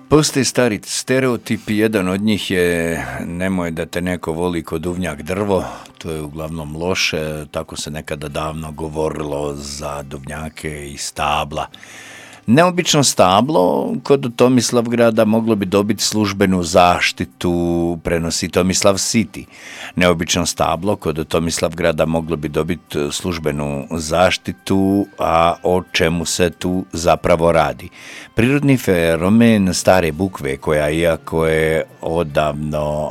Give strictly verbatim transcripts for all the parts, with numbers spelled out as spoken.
Postoji stari stereotipi, jedan od njih je nemoj da te neko voli ko duvnjak drvo, to je uglavnom loše, tako se nekada davno govorilo za duvnjake i stabla. Neobično stablo kod Tomislavgrada moglo bi dobiti službenu zaštitu, prenosi Tomislav Siti. Neobično stablo kod Tomislavgrada moglo bi dobiti službenu zaštitu, a o čemu se tu zapravo radi? Prirodni fenomen stare bukve, koja iako je odavno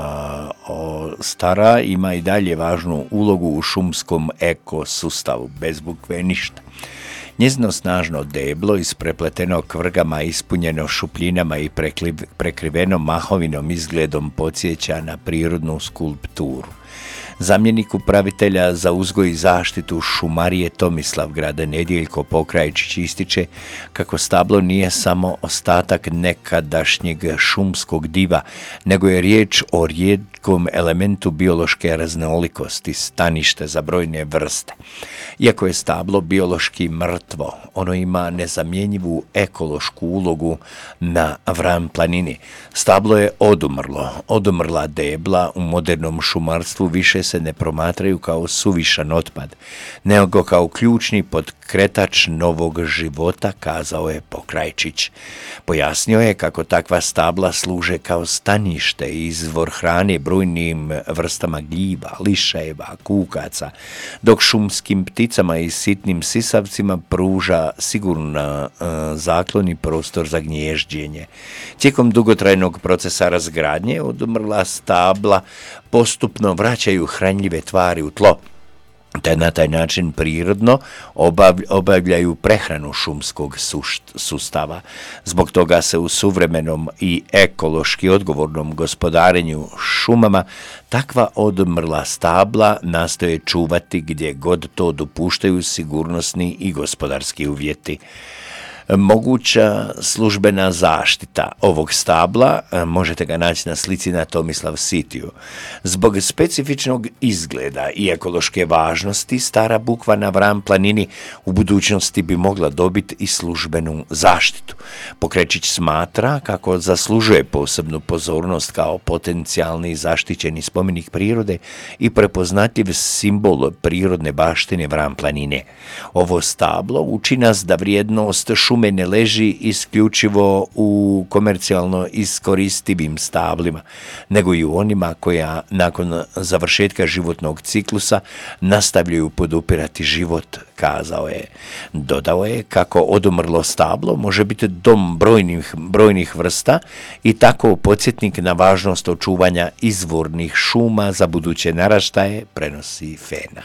a, o, stara, ima i dalje važnu ulogu u šumskom ekosustavu. Bez bukve ništa. Njezino snažno deblo, isprepleteno kvrgama, ispunjeno šupljinama i prekriveno mahovinom izgledom, podsjeća na prirodnu skulpturu. Zamjenik upravitelja za uzgoj i zaštitu šumarije Tomislavgrada Nedijeljko Pokrajčić ističe kako stablo nije samo ostatak nekadašnjeg šumskog diva, nego je riječ o rijetkom elementu biološke raznolikosti, stanište za brojne vrste. Iako je stablo biološki mrtvo, ono ima nezamjenjivu ekološku ulogu na Vran planini. Stablo je odumrlo, odumrla debla u modernom šumarstvu više se ne promatraju kao suvišan otpad, nego kao ključni potkretač novog života, kazao je Pokrajčić. Pojasnio je kako takva stabla služe kao stanište i izvor hrane brojnim vrstama gljiva, lišajeva, kukaca, dok šumskim pticama i sitnim sisavcima pruža sigurna uh, zaklon i prostor za gnježđenje. Tijekom dugotrajnog procesa razgradnje odumrla stabla postupno vraćaju hranljive tvari u tlo, te na taj način prirodno obavljaju prehranu šumskog sustava. Zbog toga se u suvremenom i ekološki odgovornom gospodarenju šumama takva odumrla stabla nastoje čuvati gdje god to dopuštaju sigurnosni i gospodarski uvjeti. Moguća službena zaštita ovog stabla možete ga naći na slici na Tomislav Sitiju. Zbog specifičnog izgleda i ekološke važnosti stara bukva na Vran planini u budućnosti bi mogla dobiti i službenu zaštitu. Pokrajčić smatra kako zaslužuje posebnu pozornost kao potencijalni zaštićeni spomenik prirode i prepoznatljiv simbol prirodne baštine Vran planine. Ovo stablo uči nas da vrijednost šume ne leži isključivo u komercijalno iskoristivim stablima, nego i u onima koja nakon završetka životnog ciklusa nastavljaju podupirati život, kazao je. Dodao je kako odumrlo stablo može biti dom brojnih, brojnih vrsta i tako podsjetnik na važnost očuvanja izvornih šuma za buduće naraštaje, prenosi Fena.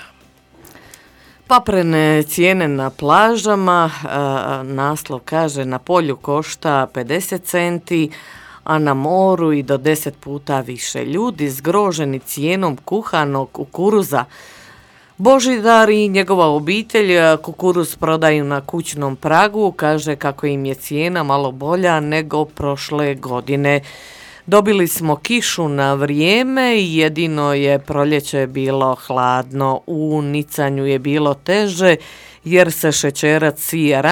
Paprene cijene na plažama, naslov kaže na polju košta pedeset centi, a na moru i do deset puta više. Ljudi zgroženi cijenom kuhanog kukuruza. Božidar i njegova obitelj kukuruz prodaju na kućnom pragu, kaže kako im je cijena malo bolja nego prošle godine. Dobili smo kišu na vrijeme i jedino je proljeće bilo hladno. U nicanju je bilo teže jer se šećerac sije